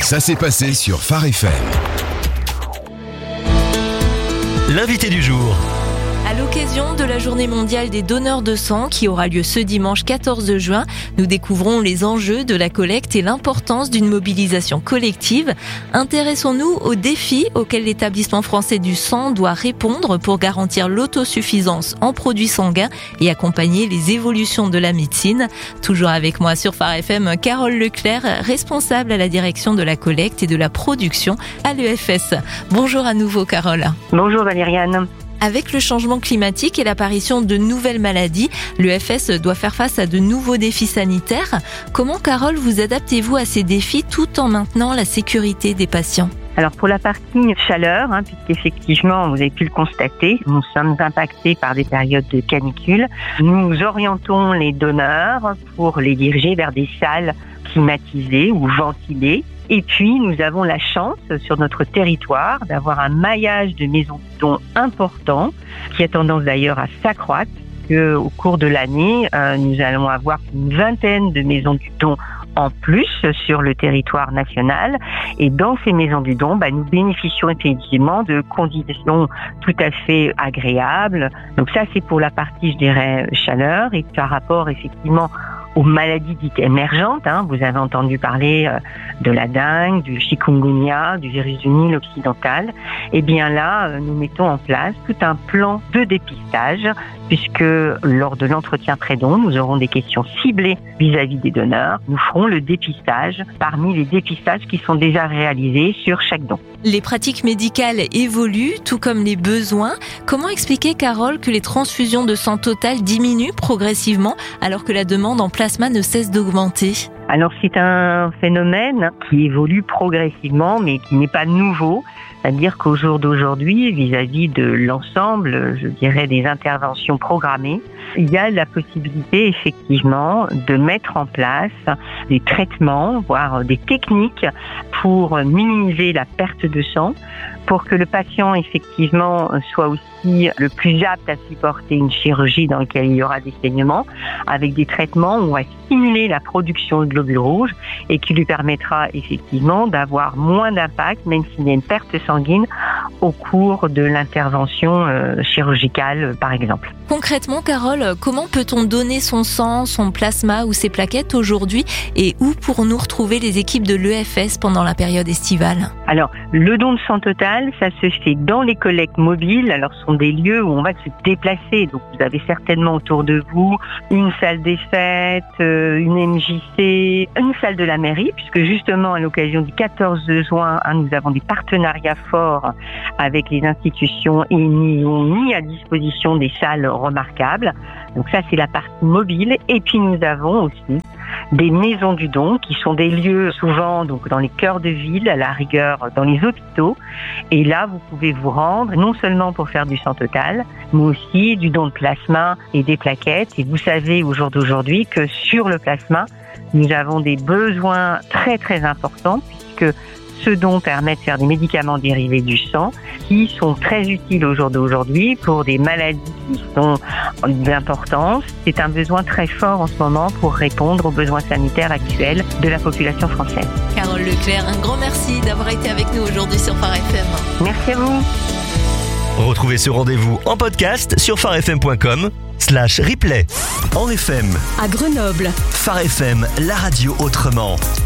Ça s'est passé sur Phare FM. L'invité du jour. À l'occasion de la journée mondiale des donneurs de sang qui aura lieu ce dimanche 14 juin, nous découvrons les enjeux de la collecte et l'importance d'une mobilisation collective. Intéressons-nous aux défis auxquels l'établissement français du sang doit répondre pour garantir l'autosuffisance en produits sanguins et accompagner les évolutions de la médecine. Toujours avec moi sur Phare FM, Carole Leclerc, responsable à la direction de la collecte et de la production à l'EFS. Bonjour à nouveau Carole. Bonjour Valériane. Avec le changement climatique et l'apparition de nouvelles maladies, l'EFS doit faire face à de nouveaux défis sanitaires. Comment, Carole, vous adaptez-vous à ces défis tout en maintenant la sécurité des patients ? Alors pour la partie chaleur, puisqu'effectivement, vous avez pu le constater, nous sommes impactés par des périodes de canicule. Nous orientons les donneurs pour les diriger vers des salles climatisées ou ventilées. Et puis, nous avons la chance sur notre territoire d'avoir un maillage de maisons de dons important, qui a tendance d'ailleurs à s'accroître. Au cours de l'année, nous allons avoir une vingtaine de maisons du don en plus sur le territoire national. Et dans ces maisons du don, nous bénéficions effectivement de conditions tout à fait agréables. Donc ça, c'est pour la partie, je dirais, chaleur. Et par rapport effectivement aux maladies dites émergentes, vous avez entendu parler de la dengue, du chikungunya, du virus du Nil occidental. Et bien là, nous mettons en place tout un plan de dépistage, puisque lors de l'entretien pré-don, nous aurons des questions ciblées vis-à-vis des donneurs. Nous ferons le dépistage parmi les dépistages qui sont déjà réalisés sur chaque don. Les pratiques médicales évoluent, tout comme les besoins. Comment expliquer, Carole, que les transfusions de sang total diminuent progressivement alors que la demande en plasma ne cesse d'augmenter ? Alors c'est un phénomène qui évolue progressivement, mais qui n'est pas nouveau. C'est-à-dire qu'au jour d'aujourd'hui, vis-à-vis de l'ensemble, je dirais, des interventions programmées, il y a la possibilité effectivement de mettre en place des traitements, voire des techniques pour minimiser la perte de sang, pour que le patient effectivement soit aussi le plus apte à supporter une chirurgie dans laquelle il y aura des saignements, avec des traitements où on va stimuler la production de globules rouges et qui lui permettra effectivement d'avoir moins d'impact, même s'il y a une perte sanguine au cours de l'intervention chirurgicale par exemple. Concrètement, Carole, comment peut-on donner son sang, son plasma ou ses plaquettes aujourd'hui et où pourrons-nous retrouver les équipes de l'EFS pendant la période estivale ? Alors, le don de sang total, ça se fait dans les collectes mobiles. Alors, ce sont des lieux où on va se déplacer. Donc, vous avez certainement autour de vous une salle des fêtes, une MJC, une salle de la mairie, puisque justement, à l'occasion du 14 juin, nous avons des partenariats forts avec les institutions et ils ont mis à disposition des salles remarquables. Donc ça, c'est la partie mobile. Et puis, nous avons aussi des maisons du don qui sont des lieux souvent donc dans les cœurs de ville, à la rigueur dans les hôpitaux. Et là, vous pouvez vous rendre non seulement pour faire du sang total, mais aussi du don de plasma et des plaquettes. Et vous savez au jour d'aujourd'hui que sur le plasma, nous avons des besoins très très importants puisque ce don permet de faire des médicaments dérivés du sang qui sont très utiles au jour d'aujourd'hui pour des maladies qui sont d'importance. C'est un besoin très fort en ce moment pour répondre aux besoins sanitaires actuels de la population française. Carole Leclerc, un grand merci d'avoir été avec nous aujourd'hui sur Phare FM. Merci à vous. Retrouvez ce rendez-vous en podcast sur pharefm.com/replay. En FM, à Grenoble, Phare FM, la radio autrement.